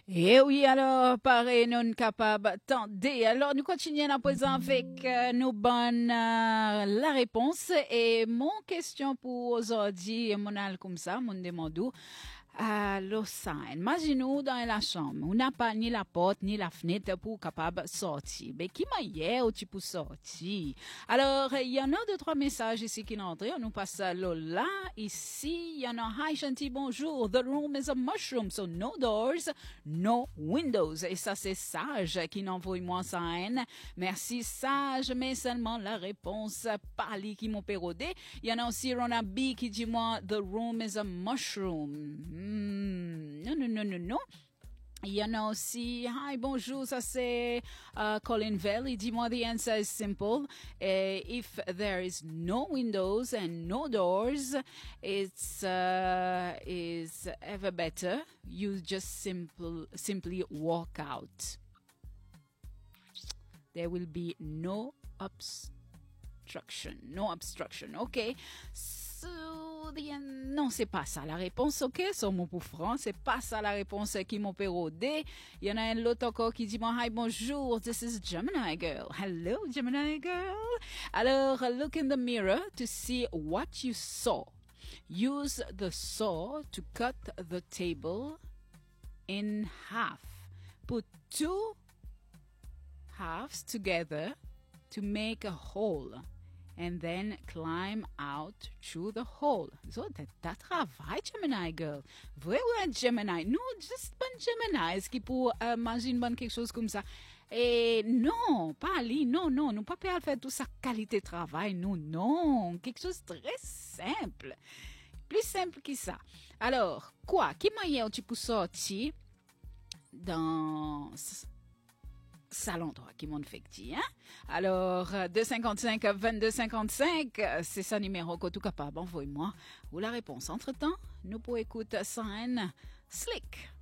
Et oui, alors, pareil, non capable. Attendez, alors nous continuons à présent avec nos bonnes la réponse. Et mon question pour aujourd'hui, mon al comme ça, mon demandou. Le sign. Imaginez dans la chambre, on n'a pas ni la porte ni la fenêtre pour capable sortir. Mais qui m'a hier ou tu peux sortir? Alors, il y en a deux, trois messages ici qui sont entrés. On nous passe là. Ici, il y en a hi Shanti, bonjour. The room is a mushroom, so no doors, no windows. Et ça, c'est Sage qui n'envoie moi ça. Merci Sage, mais seulement la réponse par lui qui m'ont pérodé. Il y en a aussi Rona B qui dit moi, the room is a mushroom. Non. Il y en a aussi, hi, bonjour, ça c'est Colin Vell. Il dit, moi, the answer is simple. If there is no windows and no doors, it's is ever better. You just simply walk out. There will be no obstruction. Okay. Non, c'est pas ça la réponse, ok? Sur mon pour franc, c'est pas ça la réponse qui m'ont pérodé. Il y en a un autre encore qui dit, hi, bonjour, this is Gemini girl. Hello, Gemini girl. Alors, look in the mirror to see what you saw. Use the saw to cut the table in half. Put two halves together to make a hole. And then climb out through the hole. So that travail, Gemini girl. Vrai ou Gemini? Non, juste bon Gemini. Est-ce qu'il peut imaginer bon quelque chose comme ça? Et non, pas Ali, non, nous pas faire tout ça qualité de travail, non. Quelque chose de très simple. Plus simple que ça. Alors, quoi? Qui moyen tu peux sortir dans salon toi qui m'ont fait dit, hein? Alors 255 2255, c'est ça numéro que tout capable envoyez-moi ou la réponse. Entre-temps, nous pouvons écouter Sign Slick.